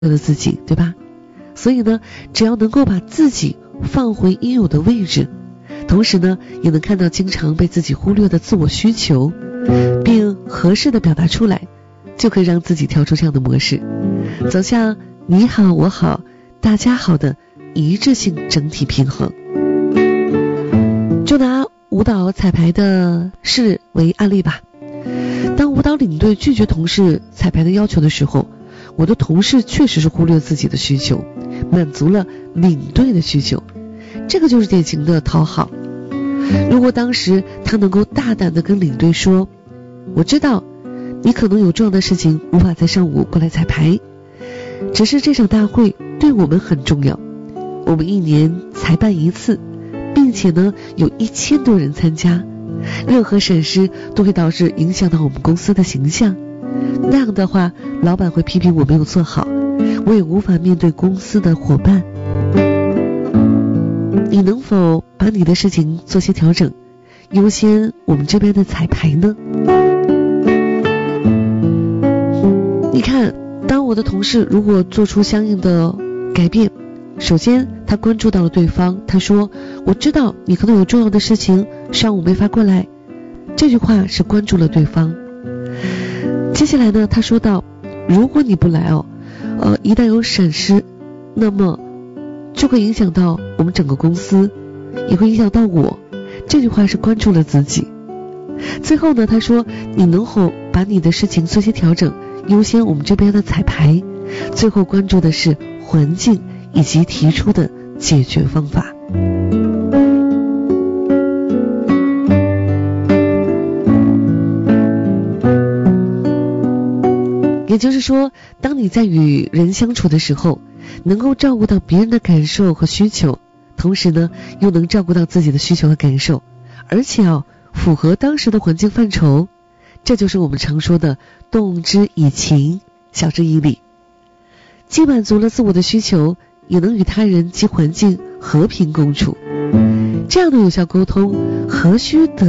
了自己，对吧？所以呢，只要能够把自己放回应有的位置，同时呢，也能看到经常被自己忽略的自我需求，并合适的表达出来，就可以让自己跳出这样的模式，走向你好我好大家好的一致性整体平衡。就拿舞蹈彩排的事为案例吧。当舞蹈领队拒绝同事彩排的要求的时候，我的同事确实是忽略自己的需求，满足了领队的需求，这个就是典型的讨好。如果当时他能够大胆地跟领队说，我知道你可能有重要的事情无法在上午过来彩排，只是这场大会对我们很重要，我们一年才办一次，并且呢有1000多人参加，任何闪失都会导致影响到我们公司的形象，那样的话老板会批评我没有做好，我也无法面对公司的伙伴。你能否把你的事情做些调整，优先我们这边的彩排呢？你看，当我的同事如果做出相应的改变，首先他关注到了对方，他说我知道你可能有重要的事情上午没法过来，这句话是关注了对方。接下来呢，他说到如果你不来一旦有闪失，那么就会影响到我们整个公司，也会影响到我，这句话是关注了自己。最后呢，他说你能否把你的事情做些调整，优先我们这边的彩排，最后关注的是环境以及提出的解决方法。也就是说，当你在与人相处的时候，能够照顾到别人的感受和需求，同时呢，又能照顾到自己的需求和感受，而且符合当时的环境范畴，这就是我们常说的动之以情，晓之以理，既满足了自我的需求，也能与他人及环境和平共处。这样的有效沟通，何须得